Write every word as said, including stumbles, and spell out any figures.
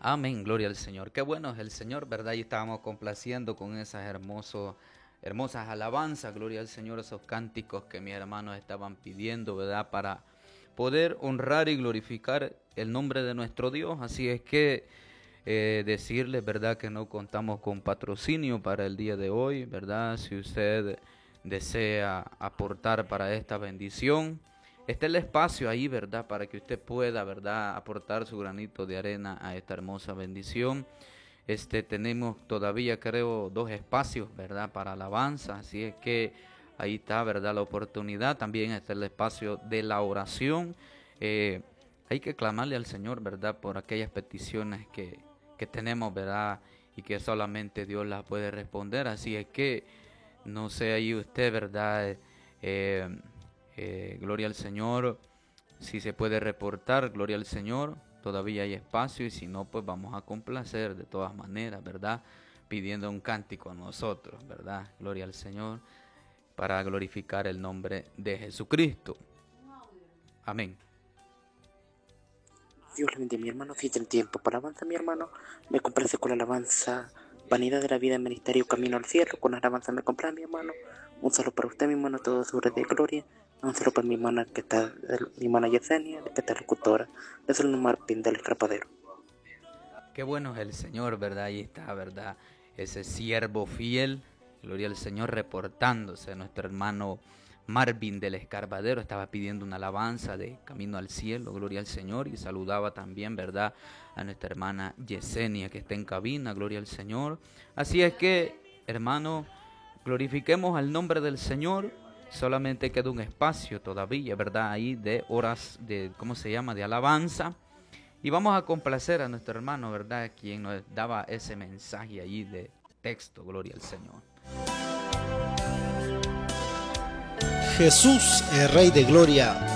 Amén, gloria al Señor. Qué bueno es el Señor, ¿verdad? Y estábamos complaciendo con esas hermosos, hermosas alabanzas, gloria al Señor, esos cánticos que mis hermanos estaban pidiendo, ¿verdad? Para poder honrar y glorificar el nombre de nuestro Dios. Así es que eh, decirles, ¿verdad? Que no contamos con patrocinio para el día de hoy, ¿verdad? Si usted desea aportar para esta bendición, está el espacio ahí, ¿verdad? Para que usted pueda, ¿verdad? Aportar su granito de arena a esta hermosa bendición. Este, tenemos todavía, creo, dos espacios, ¿verdad? Para alabanza. Así es que ahí está, ¿verdad? La oportunidad. También está el espacio de la oración. Eh, hay que clamarle al Señor, ¿verdad? Por aquellas peticiones que, que tenemos, ¿verdad? Y que solamente Dios las puede responder. Así es que, no sé, ahí usted, ¿verdad? Eh, Eh, gloria al Señor, si se puede reportar, gloria al Señor, todavía hay espacio y si no, pues vamos a complacer de todas maneras, ¿verdad? Pidiendo un cántico a nosotros, ¿verdad? Gloria al Señor, para glorificar el nombre de Jesucristo. Amén. Dios le bendiga, mi hermano, fíjate el tiempo. Para alabanza, mi hermano, me complace con la alabanza Vanidad de la vida, ministerio, camino al cielo. Con la alabanza me complace, mi hermano. Un saludo para usted, mi hermano, todo sobre de gloria. Un saludo para mi hermana, que está, mi hermana Yesenia, que está locutora. Es el Martín del Escrapadero. Qué bueno es el Señor, ¿verdad? Ahí está, ¿verdad? Ese siervo fiel, gloria al Señor, reportándose. Nuestro hermano Marvin del Escarbadero estaba pidiendo una alabanza de Camino al Cielo, gloria al Señor, y saludaba también, ¿verdad?, a nuestra hermana Yesenia, que está en cabina, gloria al Señor. Así es que, hermano, glorifiquemos al nombre del Señor. Solamente queda un espacio todavía, ¿verdad?, ahí de horas, de, ¿cómo se llama?, de alabanza. Y vamos a complacer a nuestro hermano, ¿verdad?, quien nos daba ese mensaje allí de texto, gloria al Señor. Jesús, el Rey de Gloria,